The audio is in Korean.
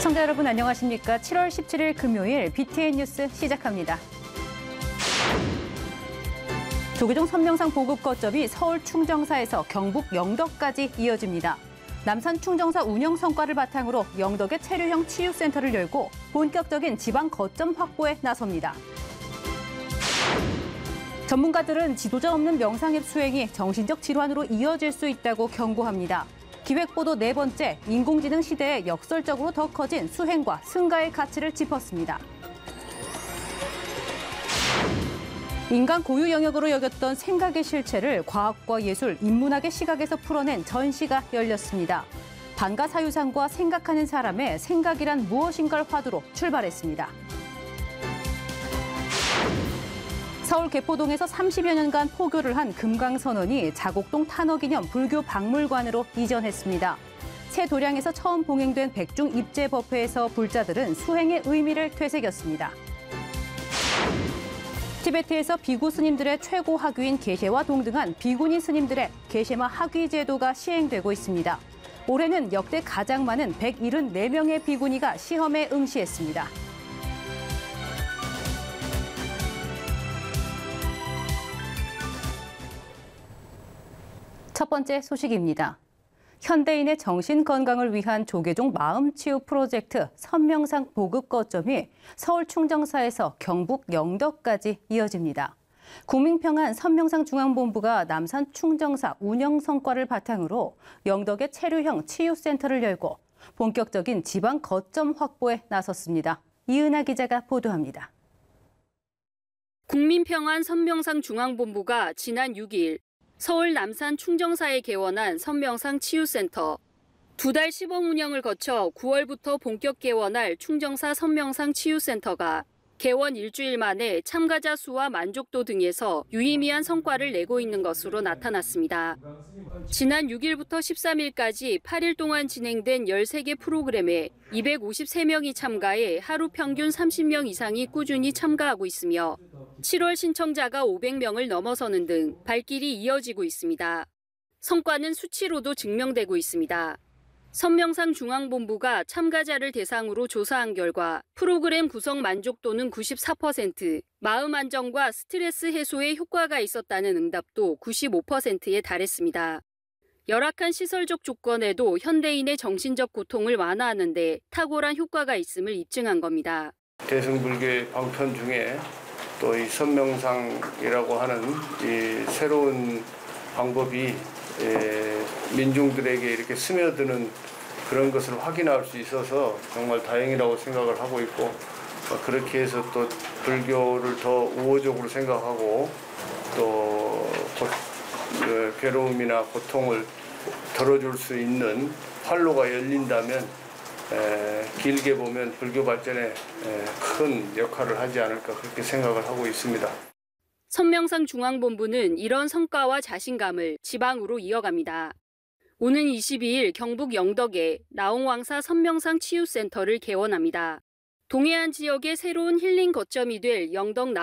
시청자 여러분 안녕하십니까? 7월 17일 금요일 BTN 뉴스 시작합니다. 조계종 선명상 보급 거점이 서울 충정사에서 경북 영덕까지 이어집니다. 남산 충정사 운영 성과를 바탕으로 영덕의 체류형 치유센터를 열고 본격적인 지방 거점 확보에 나섭니다. 전문가들은 지도자 없는 명상앱 수행이 정신적 질환으로 이어질 수 있다고 경고합니다. 기획보도 네 번째, 인공지능 시대에 역설적으로 더 커진 수행과 승가의 가치를 짚었습니다. 인간 고유 영역으로 여겼던 생각의 실체를 과학과 예술, 인문학의 시각에서 풀어낸 전시가 열렸습니다. 방가사유상과 생각하는 사람의 생각이란 무엇인가를 화두로 출발했습니다. 서울 개포동에서 30여 년간 포교를 한 금강선원이 자곡동 탄어기념 불교박물관으로 이전했습니다. 새 도량에서 처음 봉행된 백중 입제 법회에서 불자들은 수행의 의미를 되새겼습니다. 티베트에서 비구 스님들의 최고 학위인 계셰와 동등한 비구니 스님들의 계셰마 학위 제도가 시행되고 있습니다. 올해는 역대 가장 많은 174명의 비구니가 시험에 응시했습니다. 첫 번째 소식입니다. 현대인의 정신 건강을 위한 조계종 마음치유 프로젝트 선명상 보급 거점이 서울 충정사에서 경북 영덕까지 이어집니다. 국민평안 선명상 중앙본부가 남산 충정사 운영 성과를 바탕으로 영덕의 체류형 치유센터를 열고 본격적인 지방 거점 확보에 나섰습니다. 이은하 기자가 보도합니다. 국민평안 선명상 중앙본부가 지난 6일 서울 남산 충정사에 개원한 선명상 치유센터. 2달 시범 운영을 거쳐 9월부터 본격 개원할 충정사 선명상 치유센터가 개원 일주일 만에 참가자 수와 만족도 등에서 유의미한 성과를 내고 있는 것으로 나타났습니다. 지난 6일부터 13일까지 8일 동안 진행된 13개 프로그램에 253명이 참가해 하루 평균 30명 이상이 꾸준히 참가하고 있으며 7월 신청자가 500명을 넘어서는 등 발길이 이어지고 있습니다. 성과는 수치로도 증명되고 있습니다. 선명상 중앙본부가 참가자를 대상으로 조사한 결과 프로그램 구성 만족도는 94%, 마음 안정과 스트레스 해소에 효과가 있었다는 응답도 95%에 달했습니다. 열악한 시설적 조건에도 현대인의 정신적 고통을 완화하는 데 탁월한 효과가 있음을 입증한 겁니다. 대승불교의 방편 중에 또 이 선명상이라고 하는 이 새로운 방법이 민중들에게 이렇게 스며드는 그런 것을 확인할 수 있어서 정말 다행이라고 생각을 하고 있고, 그렇게 해서 또 불교를 더 우호적으로 생각하고 또 괴로움이나 고통을 덜어줄 수 있는 활로가 열린다면 길게 보면 불교 발전에 큰 역할을 하지 않을까 그렇게 생각을 하고 있습니다. 선명상 중앙본부는 이런 성과와 자신감을 지방으로 이어갑니다. 오는 22일 경북 영덕에 나홍왕사 선명상 치유센터를 개원합니다. 동해안 지역의 새로운 힐링 거점이 될 영덕